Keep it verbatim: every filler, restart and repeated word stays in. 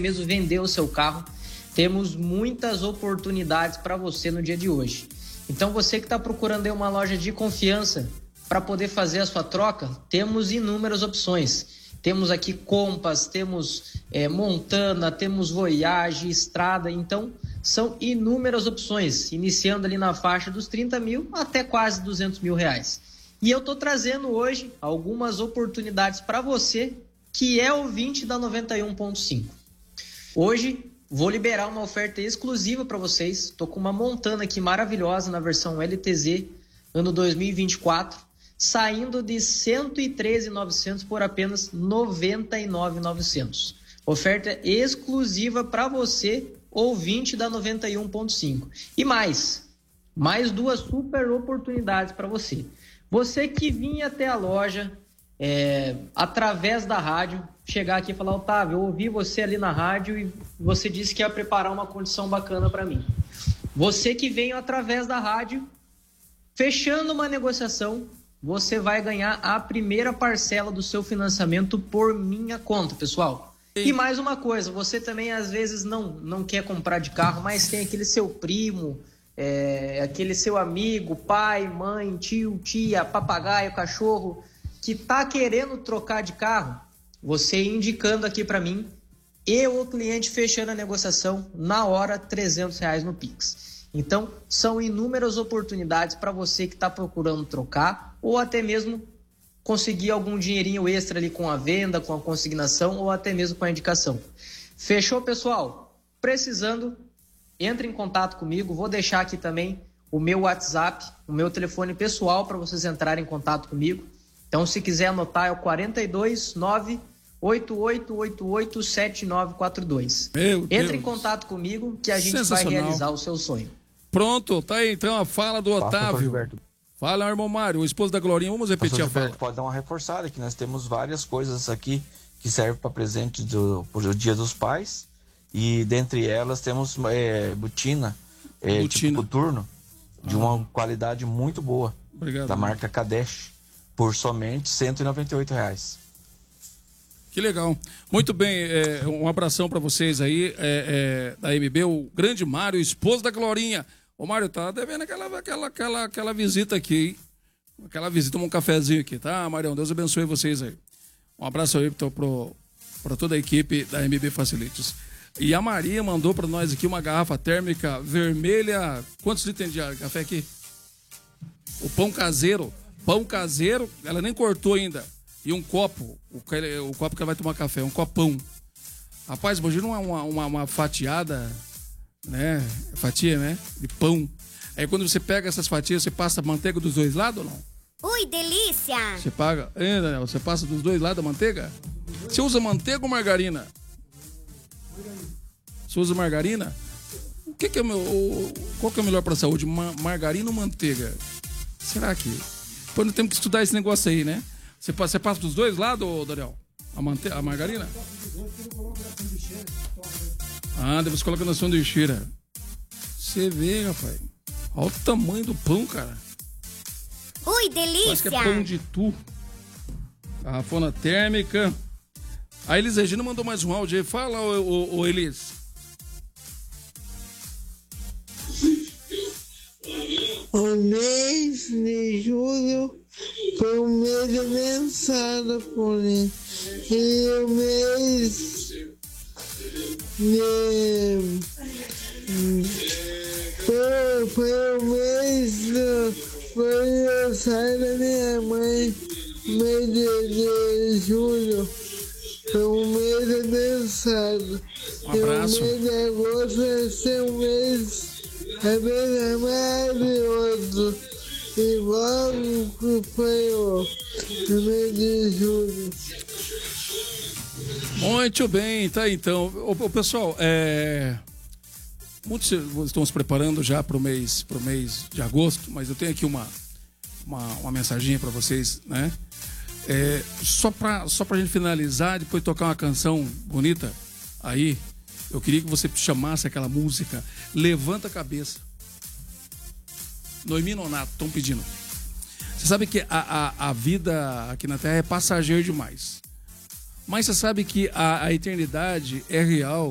mesmo vender o seu carro, temos muitas oportunidades para você no dia de hoje. Então você que está procurando aí uma loja de confiança para poder fazer a sua troca, temos inúmeras opções. Temos aqui Compass, temos é, Montana, temos Voyage, Estrada, então são inúmeras opções, iniciando ali na faixa dos trinta mil até quase duzentos mil reais. E eu estou trazendo hoje algumas oportunidades para você que é ouvinte da noventa e um ponto cinco. Hoje vou liberar uma oferta exclusiva para vocês. Estou com uma Montana aqui maravilhosa na versão L T Z, ano dois mil e vinte e quatro, saindo de cento e treze mil e novecentos por apenas noventa e nove mil e novecentos. Oferta exclusiva para você, ouvinte da noventa e um ponto cinco. E mais, mais duas super oportunidades para você. Você que vinha até a loja é, através da rádio, chegar aqui e falar: Otávio, eu ouvi você ali na rádio e você disse que ia preparar uma condição bacana para mim. Você que veio através da rádio, fechando uma negociação, você vai ganhar a primeira parcela do seu financiamento por minha conta, pessoal. E mais uma coisa, você também às vezes não, não quer comprar de carro, mas tem aquele seu primo, é, aquele seu amigo, pai, mãe, tio, tia, papagaio, cachorro, que tá querendo trocar de carro. Você indicando aqui para mim e o cliente fechando a negociação na hora, trezentos reais no Pix. Então, são inúmeras oportunidades para você que está procurando trocar ou até mesmo conseguir algum dinheirinho extra ali com a venda, com a consignação ou até mesmo com a indicação. Fechou, pessoal? Precisando, entre em contato comigo. Vou deixar aqui também o meu WhatsApp, o meu telefone pessoal para vocês entrarem em contato comigo. Então, se quiser anotar, é o quatro dois nove, oito oito oito oito, sete nove quatro dois. Meu Entre Deus. em contato comigo que a gente vai realizar o seu sonho. Pronto, tá aí então a fala do Otávio. Fala, irmão Mário, o esposo da Glorinha, vamos repetir Pastor a fala. Gilberto, pode dar uma reforçada, que nós temos várias coisas aqui que servem para presente do pro Dia dos Pais, e dentre elas temos é, botina, é, Botina. tipo coturno, de Ah. uma qualidade muito boa, Obrigado. da marca Kadesh, por somente cento e noventa e oito reais. Que legal. Muito bem, é, um abração para vocês aí, é, é, da M B, o grande Mário, esposo da Glorinha. Ô Mário, tá devendo aquela, aquela, aquela, aquela visita aqui, hein? Aquela visita, um cafezinho aqui, tá, Marião? Deus abençoe vocês aí. Um abraço aí pro, pro, pra toda a equipe da M B Facilities. E a Maria mandou para nós aqui uma garrafa térmica vermelha. Quantos litros tem de café aqui? O pão caseiro. Pão caseiro, ela nem cortou ainda. E um copo, o, o copo que ela vai tomar café, um copão. Rapaz, imagina uma, uma, uma, uma fatiada, né? Fatia, né? De pão. Aí quando você pega essas fatias, você passa manteiga dos dois lados ou não? Ui, delícia! Você paga. É, Daniel, você passa dos dois lados a manteiga? Você usa manteiga ou margarina? Você usa margarina? O que, que é o meu. O, qual que é o melhor para a saúde? Ma, margarina ou manteiga? Será que? Depois nós temos que estudar esse negócio aí, né? Você, você passa dos dois lados, Daniel? A, mante... a margarina? Ah, daí você coloca na sanduicheira. Você vê, rapaz. Olha o tamanho do pão, cara. Ui, delícia! Parece que é pão de tu. Garrafona térmica. A Elis Regina mandou mais um áudio aí. Fala, ô, ô, ô Elis. O mês de julho foi um mês abençoado por mim. E o mês de... Foi, foi o mês do foi aniversário da minha mãe. Mês de, de julho foi um mês abençoado. Um abraço. E o mês de agosto vai ser um mês é bem maravilhoso, igual que foi o mês de julho. Muito bem, tá então. Ô, ô, pessoal, é... muitos estão se preparando já para o mês, pro mês de agosto, mas eu tenho aqui uma, uma, uma mensaginha para vocês, né? É, só para só pra gente finalizar, depois tocar uma canção bonita aí, eu queria que você chamasse aquela música Levanta a Cabeça. Noemi Nonato, estão pedindo. Você sabe que a, a, a vida aqui na Terra é passageira demais. Mas você sabe que a, a eternidade é real.